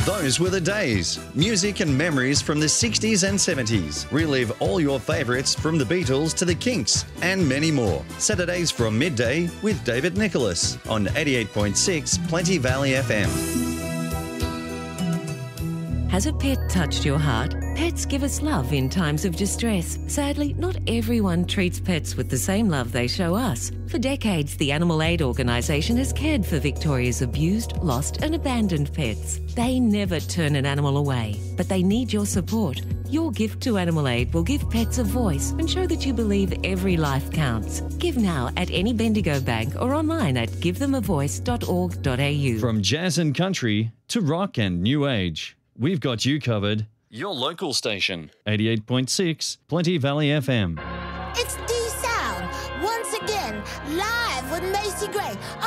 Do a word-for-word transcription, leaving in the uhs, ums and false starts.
Those were the days. Music and memories from the sixties and seventies. Relive all your favourites from the Beatles to the Kinks and many more. Saturdays from midday with David Nicholas on eighty-eight point six Plenty Valley F M. Has a pet touched your heart? Pets give us love in times of distress. Sadly, not everyone treats pets with the same love they show us. For decades, the Animal Aid organisation has cared for Victoria's abused, lost and abandoned pets. They never turn an animal away, but they need your support. Your gift to Animal Aid will give pets a voice and show that you believe every life counts. Give now at any Bendigo bank or online at give them a voice dot org dot a u. From jazz and country to rock and new age, we've got you covered. Your local station, eighty-eight point six Plenty Valley F M. It's D-Sound, once again, live with Macy Gray.